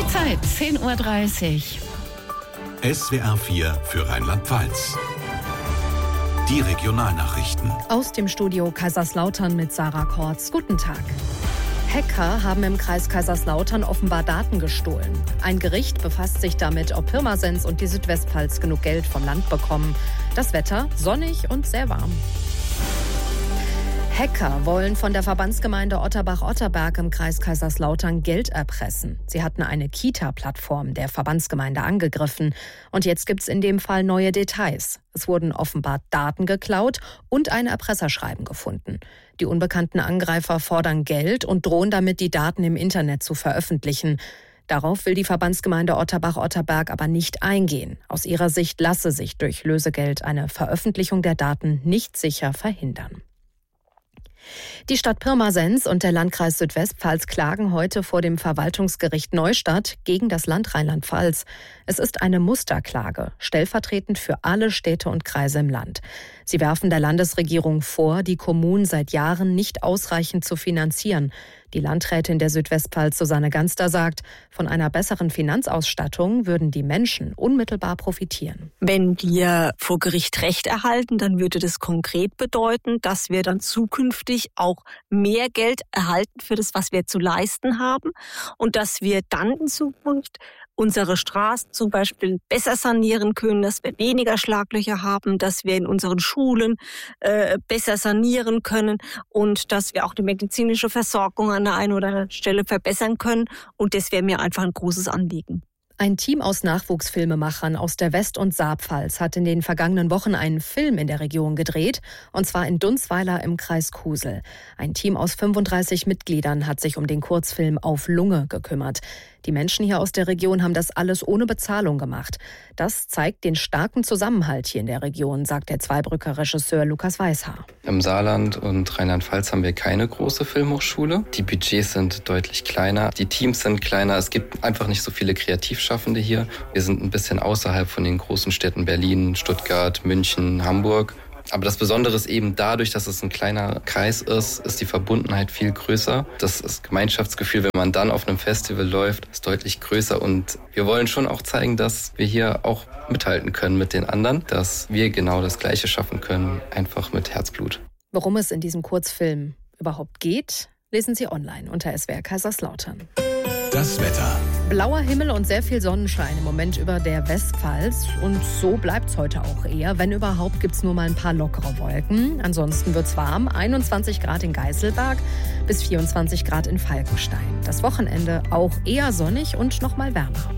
Die Zeit, 10:30 Uhr. SWR 4 für Rheinland-Pfalz. Die Regionalnachrichten. Aus dem Studio Kaiserslautern mit Sarah Kortz. Guten Tag. Hacker haben im Kreis Kaiserslautern offenbar Daten gestohlen. Ein Gericht befasst sich damit, ob Pirmasens und die Südwestpfalz genug Geld vom Land bekommen. Das Wetter sonnig und sehr warm. Hacker wollen von der Verbandsgemeinde Otterbach-Otterberg im Kreis Kaiserslautern Geld erpressen. Sie hatten eine Kita-Plattform der Verbandsgemeinde angegriffen. Und jetzt gibt's in dem Fall neue Details. Es wurden offenbar Daten geklaut und ein Erpresserschreiben gefunden. Die unbekannten Angreifer fordern Geld und drohen damit, die Daten im Internet zu veröffentlichen. Darauf will die Verbandsgemeinde Otterbach-Otterberg aber nicht eingehen. Aus ihrer Sicht lasse sich durch Lösegeld eine Veröffentlichung der Daten nicht sicher verhindern. Die Stadt Pirmasens und der Landkreis Südwestpfalz klagen heute vor dem Verwaltungsgericht Neustadt gegen das Land Rheinland-Pfalz. Es ist eine Musterklage, stellvertretend für alle Städte und Kreise im Land. Sie werfen der Landesregierung vor, die Kommunen seit Jahren nicht ausreichend zu finanzieren. Die Landrätin der Südwestpfalz Susanne Ganster sagt, von einer besseren Finanzausstattung würden die Menschen unmittelbar profitieren. Wenn wir vor Gericht Recht erhalten, dann würde das konkret bedeuten, dass wir dann zukünftig auch mehr Geld erhalten für das, was wir zu leisten haben und dass wir dann in Zukunft unsere Straßen zum Beispiel besser sanieren können, dass wir weniger Schlaglöcher haben, dass wir in unseren Schulen besser sanieren können und dass wir auch die medizinische Versorgung an der einen oder anderen Stelle verbessern können. Und das wäre mir einfach ein großes Anliegen. Ein Team aus Nachwuchsfilmemachern aus der West- und Saarpfalz hat in den vergangenen Wochen einen Film in der Region gedreht, und zwar in Dunsweiler im Kreis Kusel. Ein Team aus 35 Mitgliedern hat sich um den Kurzfilm Auf Lunge gekümmert. Die Menschen hier aus der Region haben das alles ohne Bezahlung gemacht. Das zeigt den starken Zusammenhalt hier in der Region, sagt der Zweibrücker Regisseur Lukas Weishaar. Im Saarland und Rheinland-Pfalz haben wir keine große Filmhochschule. Die Budgets sind deutlich kleiner, die Teams sind kleiner. Es gibt einfach nicht so viele Kreativschaffende hier. Wir sind ein bisschen außerhalb von den großen Städten Berlin, Stuttgart, München, Hamburg. Aber das Besondere ist eben dadurch, dass es ein kleiner Kreis ist die Verbundenheit viel größer. Das Gemeinschaftsgefühl, wenn man dann auf einem Festival läuft, ist deutlich größer. Und wir wollen schon auch zeigen, dass wir hier auch mithalten können mit den anderen, dass wir genau das Gleiche schaffen können, einfach mit Herzblut. Worum es in diesem Kurzfilm überhaupt geht, lesen Sie online unter SWR Kaiserslautern. Das Wetter. Blauer Himmel und sehr viel Sonnenschein im Moment über der Westpfalz. Und so bleibt es heute auch eher. Wenn überhaupt, gibt es nur mal ein paar lockere Wolken. Ansonsten wird es warm. 21 Grad in Geiselberg bis 24 Grad in Falkenstein. Das Wochenende auch eher sonnig und noch mal wärmer.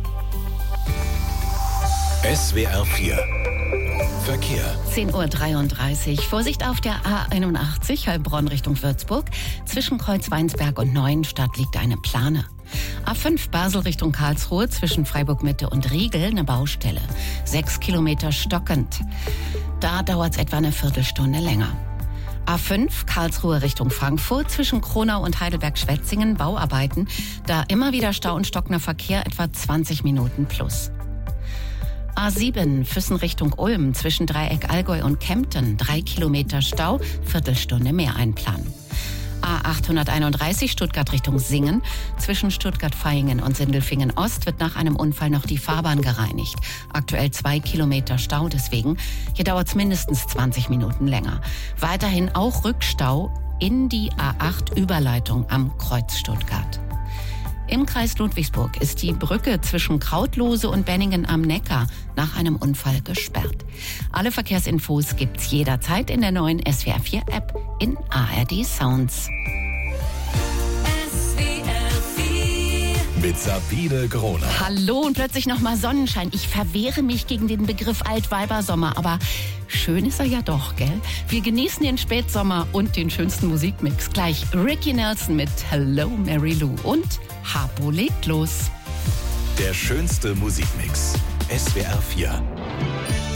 SWR 4 Verkehr. 10:33 Uhr. Vorsicht auf der A81 Heilbronn Richtung Würzburg. Zwischen Kreuzweinsberg und Neuenstadt liegt eine Plane. A5 Basel Richtung Karlsruhe zwischen Freiburg-Mitte und Riegel eine Baustelle. 6 Kilometer stockend. Da dauert es etwa eine Viertelstunde länger. A5 Karlsruhe Richtung Frankfurt zwischen Kronau und Heidelberg-Schwetzingen Bauarbeiten. Da immer wieder Stau und stockender Verkehr, etwa 20 Minuten plus. A7 Füssen Richtung Ulm zwischen Dreieck Allgäu und Kempten. 3 Kilometer Stau, Viertelstunde mehr einplanen. A831 Stuttgart Richtung Singen. Zwischen Stuttgart-Vaihingen und Sindelfingen Ost wird nach einem Unfall noch die Fahrbahn gereinigt. Aktuell 2 Kilometer Stau, deswegen hier dauert es mindestens 20 Minuten länger. Weiterhin auch Rückstau in die A8-Überleitung am Kreuz Stuttgart. Im Kreis Ludwigsburg ist die Brücke zwischen Krautlose und Benningen am Neckar nach einem Unfall gesperrt. Alle Verkehrsinfos gibt's jederzeit in der neuen SWR 4 App in ARD Sounds. Mit Sabine Groner. Hallo und plötzlich nochmal Sonnenschein. Ich verwehre mich gegen den Begriff Altweibersommer, aber schön ist er ja doch, gell? Wir genießen den Spätsommer und den schönsten Musikmix. Gleich Ricky Nelson mit Hello Mary Lou und Harpo legt los. Der schönste Musikmix. SWR 4.